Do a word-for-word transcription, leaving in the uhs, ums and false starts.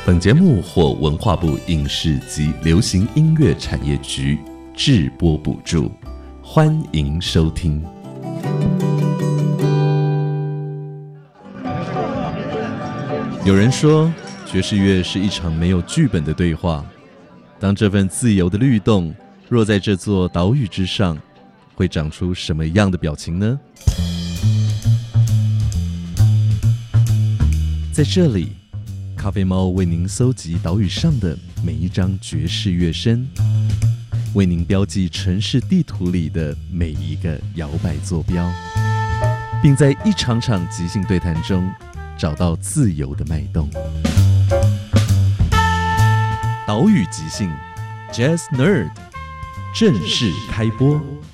本节目获文化部影视及流行音乐产业局制播补助，欢迎收听。有人说，爵士乐是一场没有剧本的对话。当这份自由的律动落在这座岛屿之上，会长出什么样的表情呢？在这里，咖啡猫为您搜集岛屿上的每一张爵士乐声，为您标记城市地图里的每一个摇摆坐标，并在一场场即兴对谈中找到自由的脉动。岛屿即兴 Jazz Nerd 正式开播。